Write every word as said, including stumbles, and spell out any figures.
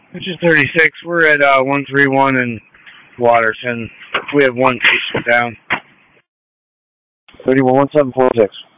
Which is thirty-six. We're at uh, one three one in Waterton. We have one patient down. thirty-one one seven four six.